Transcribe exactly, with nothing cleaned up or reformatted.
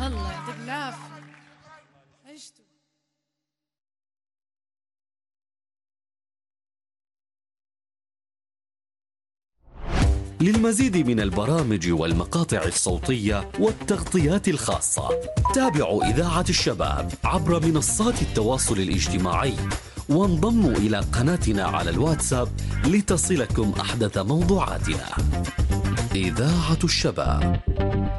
الله يعطيك العافية. عشتوا. للمزيد من البرامج والمقاطع الصوتية والتغطيات الخاصة تابعوا إذاعة الشباب عبر منصات التواصل الاجتماعي وانضموا إلى قناتنا على الواتساب لتصلكم أحدث موضوعاتنا. إذاعة الشباب.